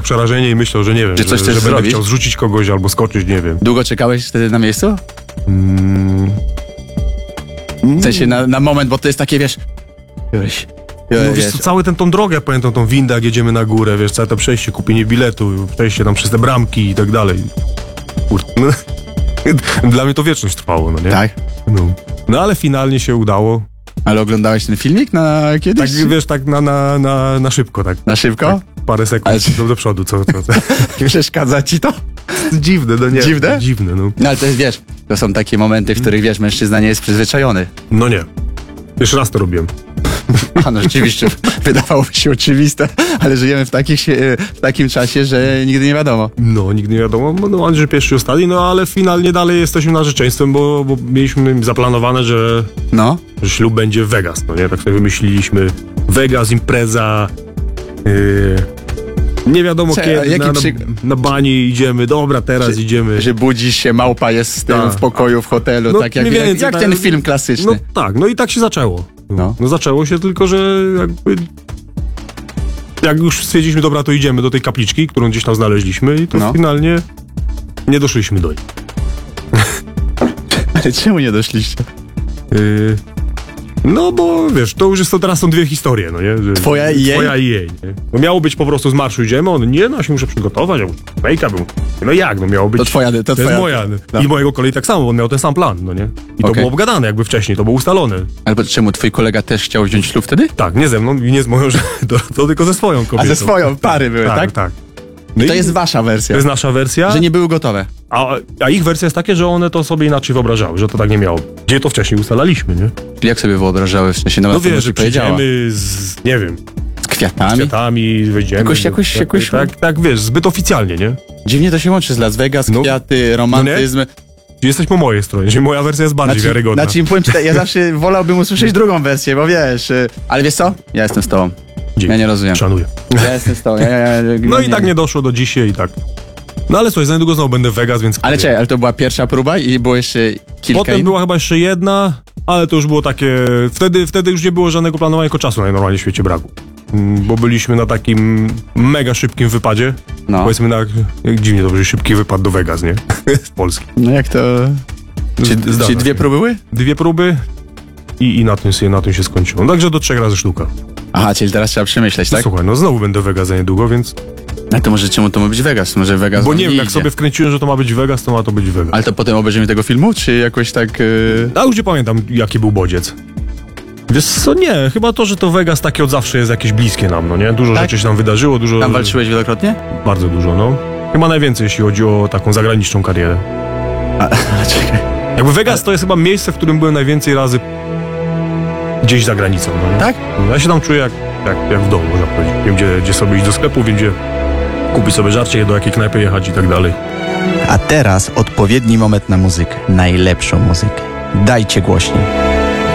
przerażenie i myślał, że nie wiem, Że coś że chcesz będę zrobić? chciał zrzucić kogoś albo skoczyć, nie wiem. Długo czekałeś wtedy na miejscu? W sensie na moment, bo to jest takie, wiesz... No, wiesz co, cały tą drogę, pamiętam tą windę, jak jedziemy na górę, wiesz, całe to przejście, kupienie biletu, przejście tam przez te bramki i tak dalej. Kurde, no. Dla mnie to wieczność trwało, no nie? Tak. No ale finalnie się udało. Ale oglądałeś ten filmik na kiedyś? Tak, wiesz, tak na szybko, tak. Na szybko? Tak, parę sekund do przodu, co. Przeszkadza ci to? Dziwne, no nie. Dziwne? Dziwne, no. No ale to jest, wiesz, to są takie momenty, w których, wiesz, mężczyzna nie jest przyzwyczajony. No nie. Jeszcze raz to robiłem. A no rzeczywiście, wydawałoby się oczywiste, ale żyjemy w takim czasie, że nigdy nie wiadomo. No, nigdy nie wiadomo, no Andrzej pierwszy ostatni, no ale finalnie dalej jesteśmy narzeczeństwem, bo mieliśmy zaplanowane, że ślub będzie w Vegas, no nie? Tak sobie wymyśliliśmy. Vegas, impreza, nie wiadomo kiedy, na bani idziemy, dobra, teraz idziemy. Że budzisz się, małpa jest z tym w pokoju, w hotelu, no, tak jak ten film klasyczny. No tak, no i tak się zaczęło. No zaczęło się, tylko że jakby... Jak już stwierdziliśmy, dobra, to idziemy do tej kapliczki, którą gdzieś tam znaleźliśmy i to finalnie nie doszliśmy do niej. Ale czemu nie doszliście? No bo wiesz, to już jest teraz są dwie historie, no nie? Że twoja i jej? Twoja i jej, nie? No miało być po prostu z marszu idziemy, on nie, no ja się muszę przygotować, make-up, no jak, no miało być... To jest moja. No. I mojego kolei tak samo, bo on miał ten sam plan, no nie? I to było obgadane jakby wcześniej, to było ustalone. Ale czemu, twój kolega też chciał wziąć ślub wtedy? Tak, nie ze mną i nie z moją, to tylko ze swoją kobietą. A ze swoją, pary były, tak? Tak. No to jest wasza wersja. To jest nasza wersja. Że nie były gotowe. A ich wersja jest taka, że one to sobie inaczej wyobrażały, że to tak nie miało. Gdzie to wcześniej ustalaliśmy, nie? Jak sobie wyobrażały w sensie? No wiesz, że przyjdziemy z, nie wiem... Z kwiatami? Wyjdziemy. Jakoś... Tak, wiesz, zbyt oficjalnie, nie? Dziwnie to się łączy z Las Vegas, kwiaty, romantyzm... Jesteś po mojej stronie, czyli moja wersja jest bardziej wiarygodna. Znaczy, powiem ci, ja zawsze wolałbym usłyszeć drugą wersję, bo wiesz... Ale wiesz co? Ja jestem z tobą. Dzięki. Ja nie rozumiem. Szanuję. Ja jestem z tobą. No i tak nie doszło do dzisiaj i tak. No ale słuchaj, za niedługo znowu będę w Vegas, więc... Ale czekaj, ale to była pierwsza próba i było jeszcze kilka Potem była chyba jeszcze jedna, ale to już było takie... Wtedy już nie było żadnego planowania, tylko czasu najnormalniej w świecie braku. Bo byliśmy na takim mega szybkim wypadzie. No. Powiedzmy, jak dziwnie to będzie szybki wypad do Vegas, nie? Z Polski. No jak to... Czy dwie próby były? Dwie próby i na tym się skończyło. No, także do 3 razy sztuka. Aha, czyli teraz trzeba przemyśleć, tak? Słuchaj, no znowu będę w Vegas za niedługo, więc... Ale to może czemu to ma być Vegas? Może Vegas bo nie wiem, jak sobie wkręciłem, że to ma być Vegas, to ma to być Vegas. Ale to potem obejrzymy tego filmu, czy jakoś tak... A już nie pamiętam, jaki był bodziec. Wiesz co, nie, chyba to, że to Vegas takie od zawsze jest jakieś bliskie nam, no nie? Dużo rzeczy się tam wydarzyło, dużo... Tam walczyłeś wielokrotnie? Bardzo dużo, no. Chyba najwięcej, jeśli chodzi o taką zagraniczną karierę. Czekaj. Jakby Vegas to jest chyba miejsce, w którym byłem najwięcej razy gdzieś za granicą, no nie? Tak? No, ja się tam czuję jak w domu, można powiedzieć. Wiem, gdzie sobie iść do sklepu, wiem, gdzie kupić sobie żarcie, do jakiej knajpy jechać i tak dalej. A teraz odpowiedni moment na muzykę. Najlepszą muzykę. Dajcie głośniej.